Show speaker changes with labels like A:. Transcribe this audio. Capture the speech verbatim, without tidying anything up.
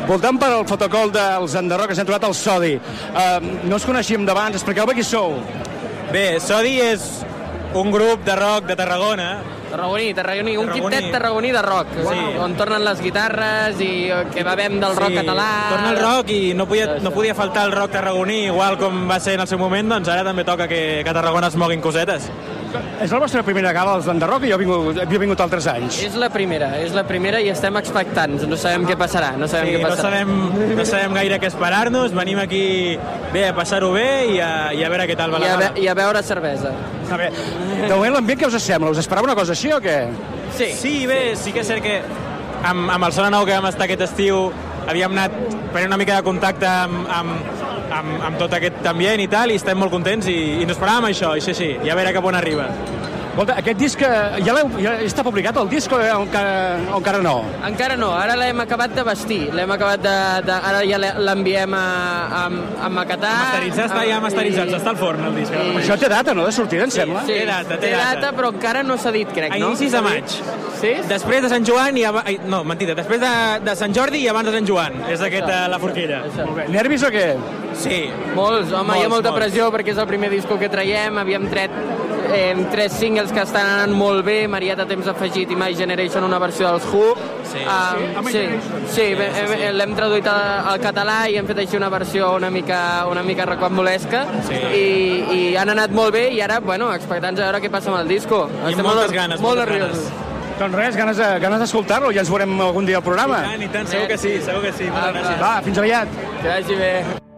A: Voltant per al fotocol dels Enderroc, ens hem trobat el Sodi. Uh, no us coneixíem d'abans, expliqueu-me qui sou.
B: Bé, Sodi és un grup de rock de Tarragona.
C: Tarragoní, tarragoní, un
B: Tarragoní.
C: quintet tarragoní de rock,
B: Sí.
C: on tornen les guitarres i que bevem del rock
B: Sí,
C: català.
B: torna el rock i no podia, no podia faltar el rock tarragoní, igual com va ser en el seu moment, doncs ara també toca que, que a Tarragona es moguin cosetes.
A: És la vostra primera gala als Enderroc i jo he vingut, havia vingut altres anys.
C: És la primera, és la primera i estem expectants, no sabem què passarà, no sabem
B: Sí,
C: què
B: no,
C: passarà.
B: sabem, no sabem gaire què esperar-nos, venim aquí bé a passar-ho bé i a, i a veure què tal va
C: I
B: la
C: a,
B: gala.
C: ve I a beure cervesa.
A: A veure, de moment l'ambient què us sembla? Us esperava una cosa així o què?
C: Sí.
B: Sí, bé, sí que és cert que amb, amb el Sona Nou que vam estar aquest estiu havíem anat prenent una mica de contacte amb, amb, amb, amb tot aquest ambient i tal, i estem molt contents i, i no esperàvem això, i sí, sí, i a veure cap on arriba.
A: Escolta, aquest disc, eh, ja, ja està publicat el disc o encara, o encara no?
C: Encara no, ara l'hem acabat de vestir, l'hem acabat de, de... Ara ja l'enviem a, a, a maquetar.
B: Masteritzar està ja masteritzat,
C: i-
B: està al forn el disc.
C: i-
A: Això té data, no?, de sortida, em sembla.
C: Sí,
B: Té data, té
C: té
B: data.
C: data, però encara no s'ha dit, crec,
B: A
C: no?
B: inicis de maig.
C: Sí?
B: Després de Sant Joan i... Aba... ai, No, mentida, després de, de Sant Jordi i abans de Sant Joan. És aquesta la forquilla.
C: Això.
A: Molt bé. Nervis o què?
B: Sí.
C: Molts, home,
B: Molts,
C: hi ha molta
B: molts.
C: pressió perquè és el primer disco que traiem, havíem tret eh, tres singles que estan anant molt bé, Marieta Temps Afegit i My Generation, una versió dels Who.
B: Sí.
C: Um, sí, sí, bé, eh, l'hem traduït al, al català i hem fet així una versió una mica, una mica recambulesca
B: Sí.
C: i, i han anat molt bé i ara, bueno, expectants a veure què passa amb el disco.
B: I
C: Estem
B: moltes
C: molt,
B: ganes,
C: molt
B: moltes
C: nerviosos.
B: ganes.
A: Doncs res, ganes, de- ganes d'escoltar-lo, ja ens veurem algun dia al programa.
B: I tant, i tant, segur que sí, segur que sí. Moltes gràcies.
A: Va, fins aviat.
C: Que vagi bé.